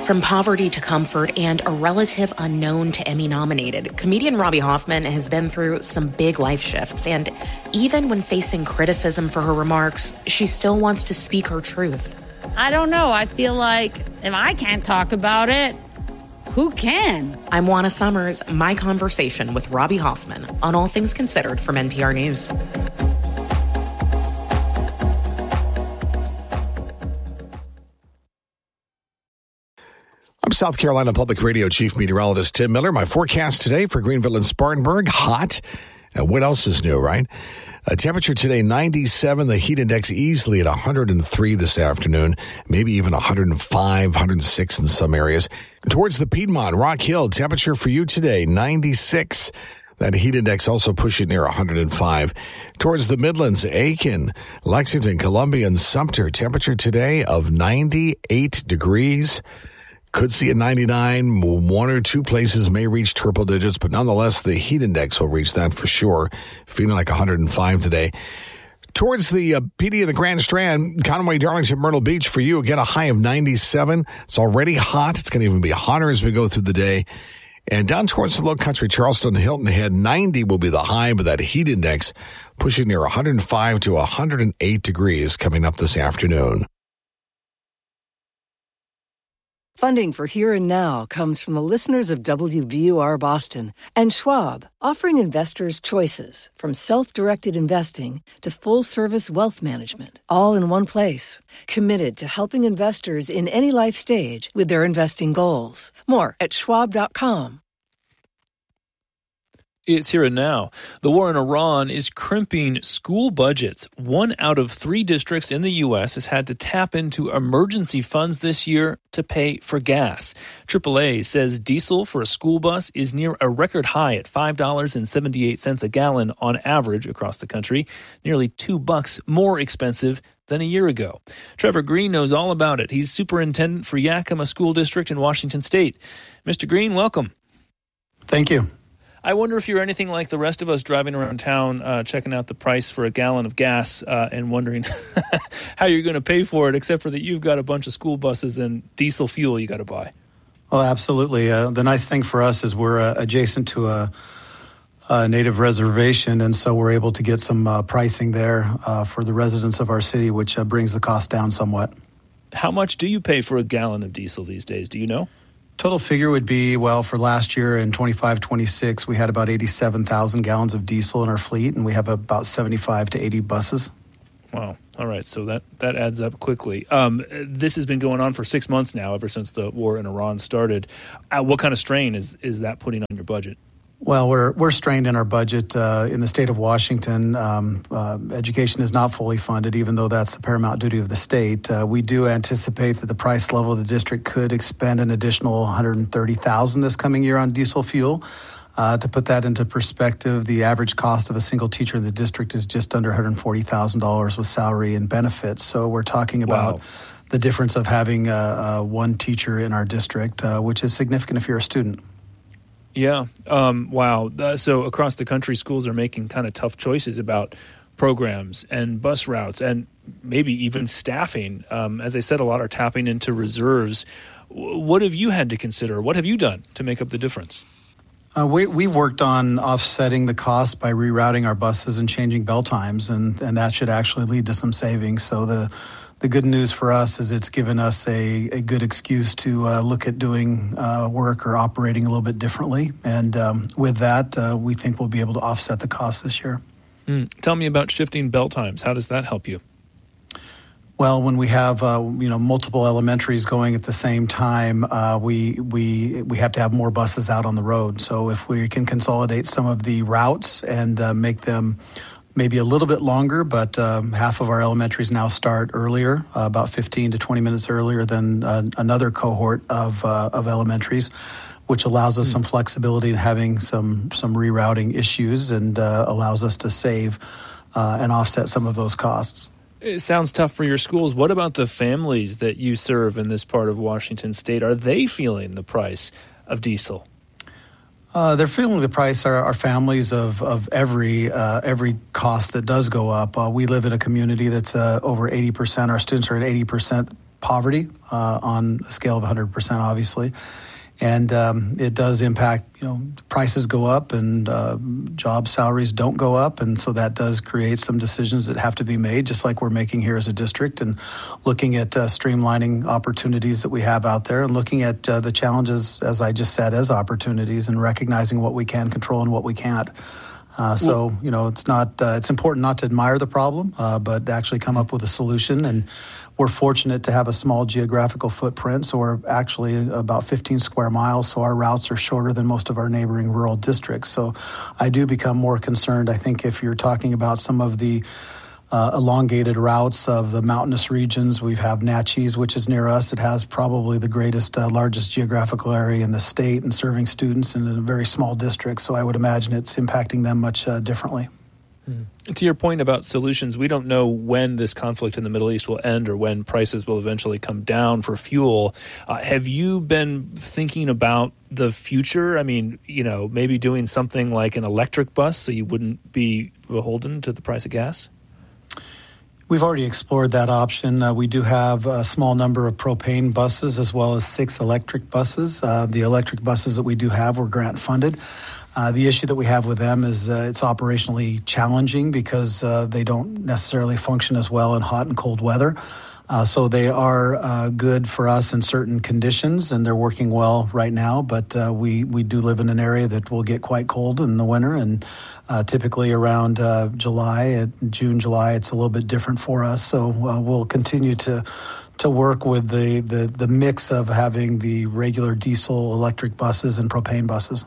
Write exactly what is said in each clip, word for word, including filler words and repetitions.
From poverty to comfort and a relative unknown to Emmy-nominated, comedian Robbie Hoffman has been through some big life shifts. And even when facing criticism for her remarks, she still wants to speak her truth. I don't know. I feel like if I can't talk about it, who can? I'm Juana Summers. My conversation with Robbie Hoffman on All Things Considered from N P R News. I'm South Carolina Public Radio Chief Meteorologist Tim Miller. My forecast today for Greenville and Spartanburg, hot. And what else is new, right? A temperature today, ninety-seven. The heat index easily at one hundred three this afternoon, maybe even one hundred five, one hundred six in some areas. Towards the Piedmont, Rock Hill, temperature for you today, ninety-six. That heat index also pushing near one hundred five. Towards the Midlands, Aiken, Lexington, Columbia, and Sumter, temperature today of ninety-eight degrees. Could see a ninety-nine. One or two places may reach triple digits, but nonetheless, the heat index will reach that for sure. Feeling like one hundred five today. Towards the uh, P D and the Grand Strand, Conway, Darlington, Myrtle Beach for you. Again, a high of ninety-seven. It's already hot. It's going to even be hotter as we go through the day. And down towards the Low Country, Charleston, Hilton Head, ninety will be the high, but that heat index pushing near one hundred five to one hundred eight degrees coming up this afternoon. Funding for Here and Now comes from the listeners of W B U R Boston and Schwab, offering investors choices from self-directed investing to full-service wealth management, all in one place. Committed to helping investors in any life stage with their investing goals. More at schwab dot com. It's Here and Now. The war in Iran is crimping school budgets. One out of three districts in the U S has had to tap into emergency funds this year to pay for gas. triple A says diesel for a school bus is near a record high at five dollars and seventy-eight cents a gallon on average across the country, nearly two bucks more expensive than a year ago. Trevor Green knows all about it. He's superintendent for Yakima School District in Washington State. Mister Green, welcome. Thank you. I wonder if you're anything like the rest of us driving around town, uh, checking out the price for a gallon of gas uh, and wondering how you're going to pay for it, except for that you've got a bunch of school buses and diesel fuel you got to buy. Oh, absolutely. Uh, the nice thing for us is we're uh, adjacent to a, a native reservation, and so we're able to get some uh, pricing there uh, for the residents of our city, which uh, brings the cost down somewhat. How much do you pay for a gallon of diesel these days? Do you know? Total figure would be, well, for last year in twenty-five twenty-six, we had about eighty-seven thousand gallons of diesel in our fleet, and we have about seventy-five to eighty buses. Wow. All right. So that, that adds up quickly. Um, this has been going on for six months now, ever since the war in Iran started. Uh, what kind of strain is, is that putting on your budget? Well, we're we're strained in our budget uh, in the state of Washington. Um, uh, education is not fully funded, even though that's the paramount duty of the state. Uh, we do anticipate that the price level of the district could expend an additional one hundred thirty thousand dollars this coming year on diesel fuel. Uh, to put that into perspective, the average cost of a single teacher in the district is just under one hundred forty thousand dollars with salary and benefits. So we're talking about wow. the difference of having uh, uh, one teacher in our district, uh, which is significant if you're a student. Yeah. Um, wow. Uh, so across the country, schools are making kind of tough choices about programs and bus routes and maybe even staffing. Um, as I said, a lot are tapping into reserves. W- what have you had to consider? What have you done to make up the difference? Uh, we, we've worked on offsetting the cost by rerouting our buses and changing bell times, and, and that should actually lead to some savings. So the The good news for us is it's given us a, a good excuse to uh, look at doing uh, work or operating a little bit differently. And um, with that, uh, we think we'll be able to offset the costs this year. Mm. Tell me about shifting bell times. How does that help you? Well, when we have uh, you know multiple elementaries going at the same time, uh, we we we have to have more buses out on the road. So if we can consolidate some of the routes and uh, make them maybe a little bit longer, but um, half of our elementaries now start earlier, uh, about fifteen to twenty minutes earlier than uh, another cohort of uh, of elementaries, which allows us mm. some flexibility in having some some rerouting issues and uh, allows us to save uh, and offset some of those costs. It sounds tough for your schools. What about the families that you serve in this part of Washington State? Are they feeling the price of diesel? Uh, they're feeling the price. Our, our families of of every uh, every cost that does go up. Uh, we live in a community that's uh, over eighty percent. Our students are at eighty percent poverty uh, on a scale of one hundred percent, obviously. And um, it does impact, you know, prices go up and uh, job salaries don't go up. And so that does create some decisions that have to be made, just like we're making here as a district, and looking at uh, streamlining opportunities that we have out there and looking at uh, the challenges, as I just said, as opportunities, and recognizing what we can control and what we can't. Uh, so, you know, it's not, uh, it's important not to admire the problem, uh, but actually come up with a solution. And we're fortunate to have a small geographical footprint, so we're actually about fifteen square miles, so our routes are shorter than most of our neighboring rural districts. So I do become more concerned, I think, if you're talking about some of the uh, elongated routes of the mountainous regions. We have Natchez, which is near us. It has probably the greatest, uh, largest geographical area in the state and serving students in a very small district, so I would imagine it's impacting them much uh, differently. To your point about solutions, we don't know when this conflict in the Middle East will end or when prices will eventually come down for fuel. Uh, have you been thinking about the future? I mean, you know, maybe doing something like an electric bus so you wouldn't be beholden to the price of gas? We've already explored that option. Uh, we do have a small number of propane buses as well as six electric buses. Uh, the electric buses that we do have were grant funded. Uh, the issue that we have with them is uh, it's operationally challenging because uh, they don't necessarily function as well in hot and cold weather. Uh, so they are uh, good for us in certain conditions, and they're working well right now. But uh, we, we do live in an area that will get quite cold in the winter, and uh, typically around uh, July, June, July, it's a little bit different for us. So uh, we'll continue to to work with the, the, the mix of having the regular diesel, electric buses, and propane buses.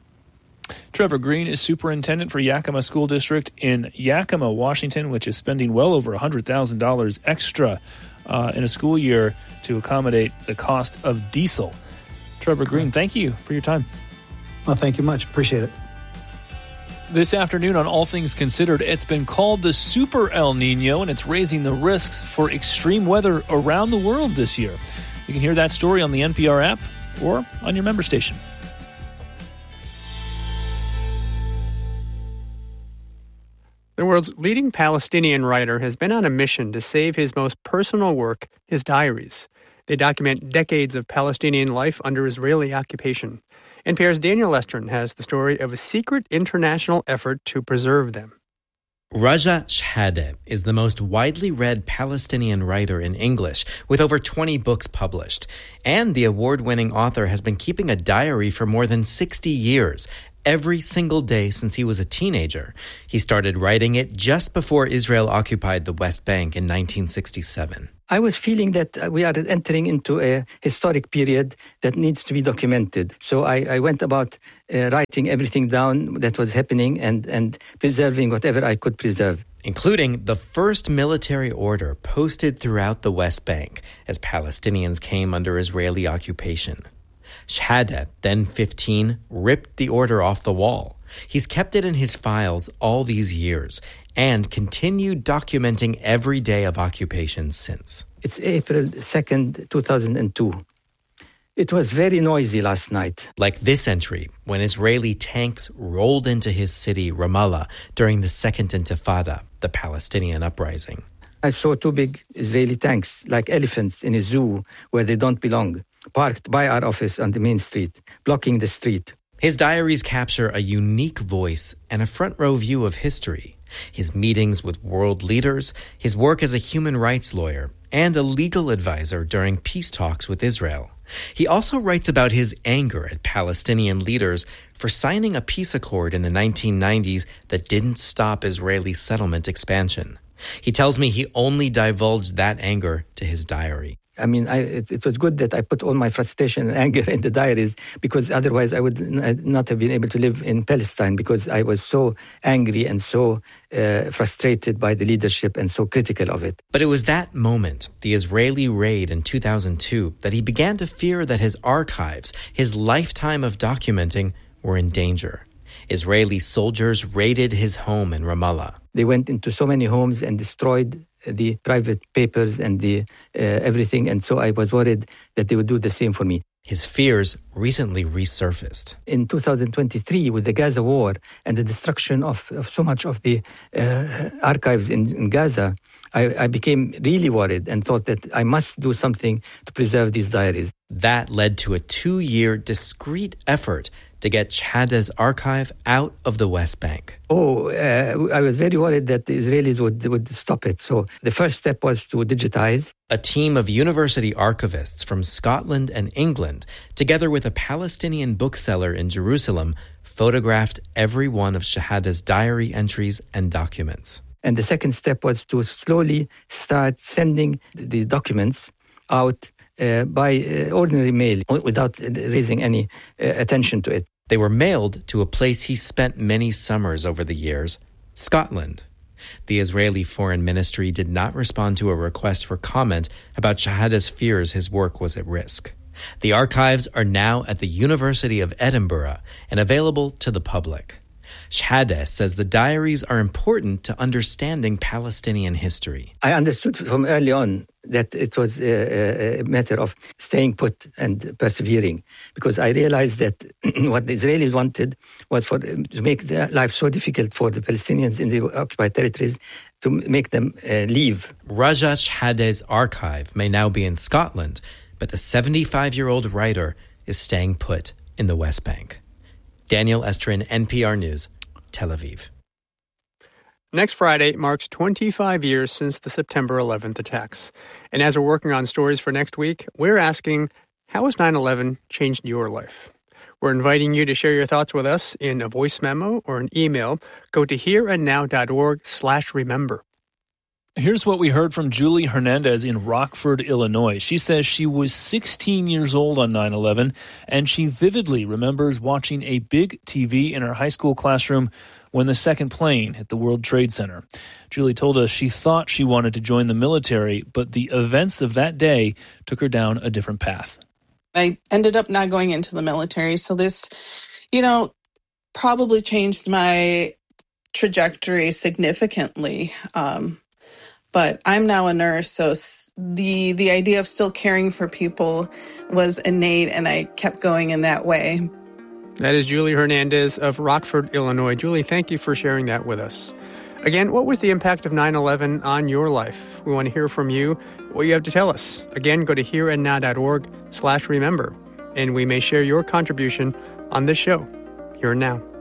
Trevor Green is superintendent for Yakima School District in Yakima, Washington, which is spending well over one hundred thousand dollars extra uh, in a school year to accommodate the cost of diesel. Trevor Green, thank you for your time. Well, thank you much. Appreciate it. This afternoon on All Things Considered, it's been called the Super El Nino, and it's raising the risks for extreme weather around the world this year. You can hear that story on the N P R app or on your member station. The world's leading Palestinian writer has been on a mission to save his most personal work, his diaries. They document decades of Palestinian life under Israeli occupation. N P R's Daniel Estrin has the story of a secret international effort to preserve them. Raja Shehadeh is the most widely read Palestinian writer in English, with over twenty books published. And the award-winning author has been keeping a diary for more than sixty years, every single day since he was a teenager. He started writing it just before Israel occupied the West Bank in nineteen sixty-seven. I was feeling that we are entering into a historic period that needs to be documented. So I, I went about uh, writing everything down that was happening and, and preserving whatever I could preserve. Including the first military order posted throughout the West Bank as Palestinians came under Israeli occupation. Shehadeh, then fifteen, ripped the order off the wall. He's kept it in his files all these years and continued documenting every day of occupation since. It's April second, two thousand two. It was very noisy last night. Like this entry, when Israeli tanks rolled into his city, Ramallah, during the Second Intifada, the Palestinian uprising. I saw two big Israeli tanks, like elephants in a zoo where they don't belong, parked by our office on the main street, blocking the street. His diaries capture a unique voice and a front-row view of history. His meetings with world leaders, his work as a human rights lawyer, and a legal advisor during peace talks with Israel. He also writes about his anger at Palestinian leaders for signing a peace accord in the nineteen nineties that didn't stop Israeli settlement expansion. He tells me he only divulged that anger to his diary. I mean, I, it, it was good that I put all my frustration and anger in the diaries, because otherwise I would n- not have been able to live in Palestine, because I was so angry and so uh, frustrated by the leadership and so critical of it. But it was that moment, the Israeli raid in two thousand two, that he began to fear that his archives, his lifetime of documenting, were in danger. Israeli soldiers raided his home in Ramallah. They went into so many homes and destroyed the private papers and the uh, everything, and so I was worried that they would do the same for me. His fears recently resurfaced. In two thousand twenty-three, with the Gaza war and the destruction of, of so much of the uh, archives in, in Gaza, I, I became really worried and thought that I must do something to preserve these diaries. That led to a two-year discreet effort to get Shahada's archive out of the West Bank. Oh, uh, I was very worried that the Israelis would, would stop it. So the first step was to digitize. A team of university archivists from Scotland and England, together with a Palestinian bookseller in Jerusalem, photographed every one of Shahada's diary entries and documents. And the second step was to slowly start sending the documents out uh, by uh, ordinary mail without raising any uh, attention to it. They were mailed to a place he spent many summers over the years, Scotland. The Israeli Foreign Ministry did not respond to a request for comment about Shahada's fears his work was at risk. The archives are now at the University of Edinburgh and available to the public. Shahada says the diaries are important to understanding Palestinian history. I understood from early on that it was a, a matter of staying put and persevering, because I realized that what the Israelis wanted was for to make their life so difficult for the Palestinians in the occupied territories to make them uh, leave. Raja Shahada's archive may now be in Scotland, but the seventy-five-year-old writer is staying put in the West Bank. Daniel Estrin, N P R News, Tel Aviv. Next Friday marks twenty-five years since the September eleventh attacks. And as we're working on stories for next week, we're asking, how has nine eleven changed your life? We're inviting you to share your thoughts with us in a voice memo or an email. Go to hereandnow.org slash remember. Here's what we heard from Julie Hernandez in Rockford, Illinois. She says she was sixteen years old on nine eleven, and she vividly remembers watching a big T V in her high school classroom when the second plane hit the World Trade Center. Julie told us she thought she wanted to join the military, but the events of that day took her down a different path. I ended up not going into the military, so this, you know, probably changed my trajectory significantly. Um But I'm now a nurse, so the the idea of still caring for people was innate, and I kept going in that way. That is Julie Hernandez of Rockford, Illinois. Julie, thank you for sharing that with us. Again, what was the impact of nine eleven on your life? We want to hear from you, what you have to tell us. Again, go to hereandnow.org slash remember, and we may share your contribution on this show, Here and Now.